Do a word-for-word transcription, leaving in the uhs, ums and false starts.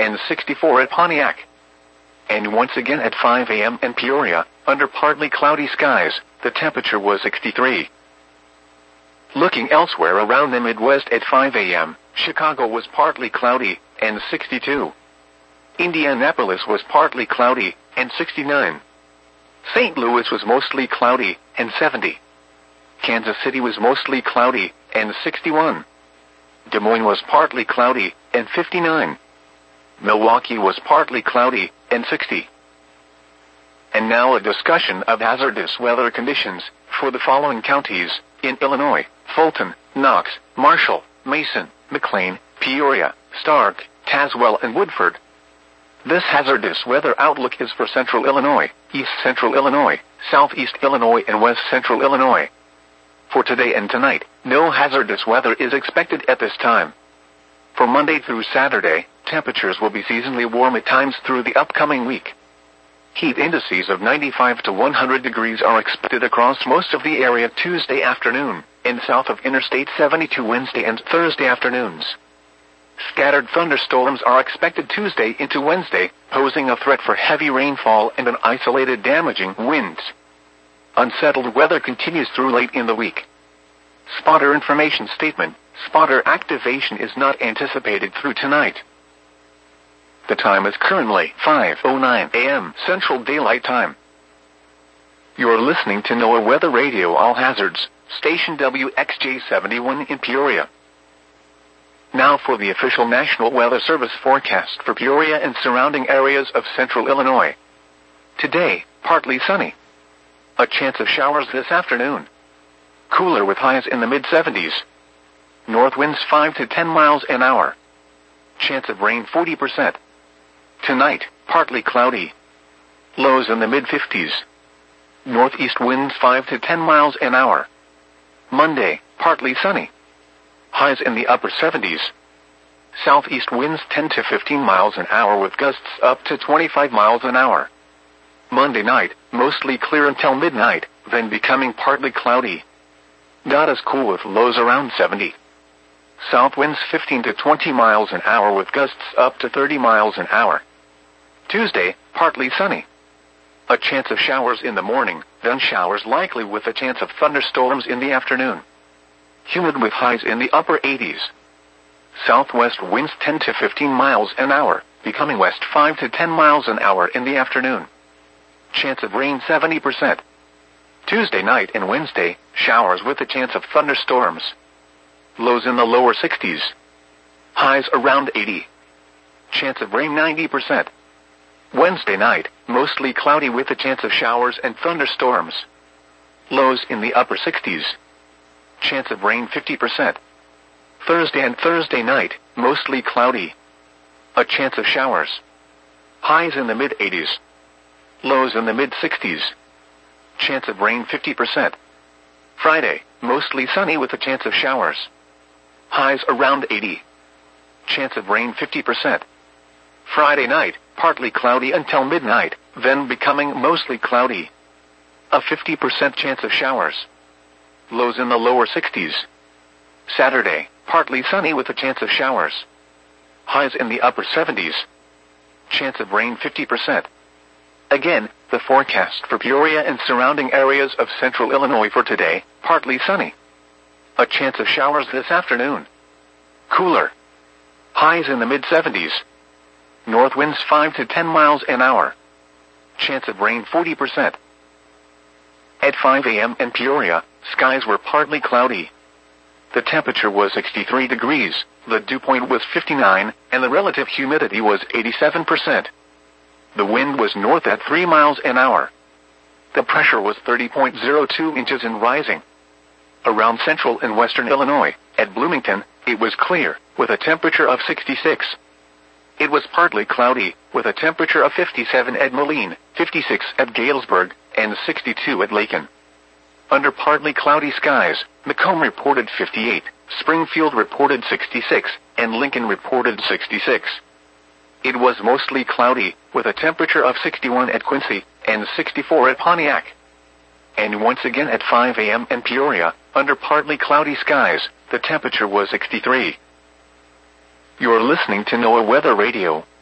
and sixty-four at Pontiac. And once again at five a.m. in Peoria, under partly cloudy skies, the temperature was sixty-three. Looking elsewhere around the Midwest at five a.m., Chicago was partly cloudy, and sixty-two. Indianapolis was partly cloudy, and sixty-nine. Saint Louis was mostly cloudy, and seventy. Kansas City was mostly cloudy, and sixty-one. Des Moines was partly cloudy, and fifty-nine. Milwaukee was partly cloudy, and sixty. And now a discussion of hazardous weather conditions for the following counties in Illinois: Fulton, Knox, Marshall, Mason, McLean, Peoria, Stark, Tazewell, and Woodford. This hazardous weather outlook is for Central Illinois, East Central Illinois, Southeast Illinois, and West Central Illinois. For today and tonight, no hazardous weather is expected at this time. For Monday through Saturday, temperatures will be seasonally warm at times through the upcoming week. Heat indices of ninety-five to one hundred degrees are expected across most of the area Tuesday afternoon, and south of Interstate seventy-two Wednesday and Thursday afternoons. Scattered thunderstorms are expected Tuesday into Wednesday, posing a threat for heavy rainfall and an isolated damaging winds. Unsettled weather continues through late in the week. Spotter information statement: spotter activation is not anticipated through tonight. The time is currently five oh nine a.m. Central Daylight Time. You're listening to NOAA Weather Radio All Hazards, station W X J seventy-one in Peoria. Now for the official National Weather Service forecast for Peoria and surrounding areas of Central Illinois. Today, partly sunny. A chance of showers this afternoon. Cooler with highs in the mid seventies. North winds five to ten miles an hour. Chance of rain forty percent. Tonight, partly cloudy. Lows in the mid fifties. Northeast winds five to ten miles an hour. Monday, partly sunny. Highs in the upper seventies. Southeast winds ten to fifteen miles an hour with gusts up to twenty-five miles an hour. Monday night, mostly clear until midnight, then becoming partly cloudy. Not as cool with lows around seventy. South winds fifteen to twenty miles an hour with gusts up to thirty miles an hour. Tuesday, partly sunny. A chance of showers in the morning, then showers likely with a chance of thunderstorms in the afternoon. Humid with highs in the upper eighties. Southwest winds ten to fifteen miles an hour, becoming west five to ten miles an hour in the afternoon. Chance of rain seventy percent. Tuesday night and Wednesday, showers with a chance of thunderstorms. Lows in the lower sixties. Highs around eighty. Chance of rain ninety percent. Wednesday night, mostly cloudy with a chance of showers and thunderstorms. Lows in the upper sixties. Chance of rain fifty percent. Thursday and Thursday night, mostly cloudy. A chance of showers. Highs in the mid eighties. Lows in the mid sixties. Chance of rain fifty percent. Friday, mostly sunny with a chance of showers. Highs around eighty. Chance of rain fifty percent. Friday night, partly cloudy until midnight, then becoming mostly cloudy. A fifty percent chance of showers. Lows in the lower sixties. Saturday, partly sunny with a chance of showers. Highs in the upper seventies. Chance of rain fifty percent. Again, the forecast for Peoria and surrounding areas of Central Illinois for today: partly sunny. A chance of showers this afternoon. Cooler. Highs in the mid seventies. North winds five to ten miles an hour. Chance of rain forty percent. At five a.m. in Peoria, skies were partly cloudy. The temperature was sixty-three degrees, the dew point was fifty-nine, and the relative humidity was eighty-seven percent. The wind was north at three miles an hour. The pressure was thirty point zero two inches and rising. Around central and western Illinois, at Bloomington, it was clear, with a temperature of sixty-six. It was partly cloudy, with a temperature of fifty-seven at Moline, fifty-six at Galesburg, and sixty-two at Lakin. Under partly cloudy skies, Macomb reported fifty-eight, Springfield reported sixty-six, and Lincoln reported sixty-six. It was mostly cloudy, with a temperature of sixty-one at Quincy, and sixty-four at Pontiac. And once again at five a.m. in Peoria, under partly cloudy skies, the temperature was sixty-three. You're listening to NOAA Weather Radio.